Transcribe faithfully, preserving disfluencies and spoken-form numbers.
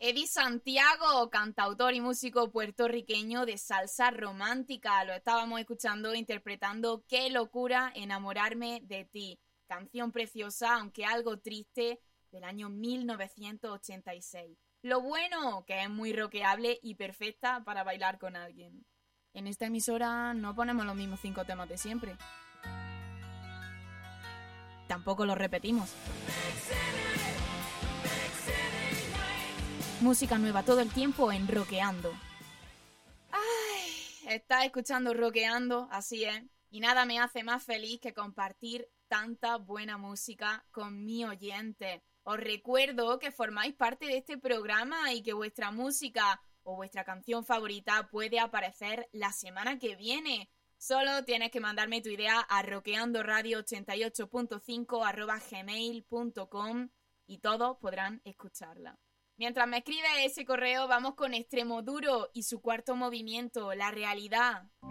Eddie Santiago, cantautor y músico puertorriqueño de salsa romántica. Lo estábamos escuchando interpretando Qué locura enamorarme de ti. Canción preciosa, aunque algo triste, del año mil novecientos ochenta y seis. Lo bueno, que es muy rockeable y perfecta para bailar con alguien. En esta emisora no ponemos los mismos cinco temas de siempre. Tampoco los repetimos. Música nueva todo el tiempo en Rockeando. Ay, estás escuchando Rockeando, así es. Y nada me hace más feliz que compartir tanta buena música con mi oyente. Os recuerdo que formáis parte de este programa y que vuestra música o vuestra canción favorita puede aparecer la semana que viene. Solo tienes que mandarme tu idea a rockeandoradio ochenta y ocho punto cinco arroba gmail punto com y todos podrán escucharla. Mientras me escribe ese correo, vamos con Extremoduro y su cuarto movimiento, La Realidad.